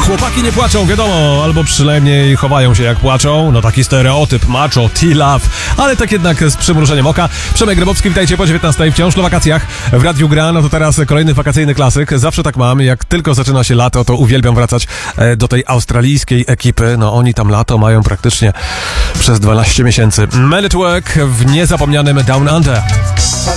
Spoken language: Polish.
Chłopaki nie płaczą, wiadomo, albo przynajmniej chowają się jak płaczą. No taki stereotyp macho, T-Love, ale tak jednak z przymrużeniem oka. Przemek Grabowski, witajcie po 19, wciąż na wakacjach w Radiu Gra. No to teraz kolejny wakacyjny klasyk. Zawsze tak mam, jak tylko zaczyna się lato, to uwielbiam wracać do tej australijskiej ekipy. No oni tam lato mają praktycznie przez 12 miesięcy. Men at Work w niezapomnianym Down Under.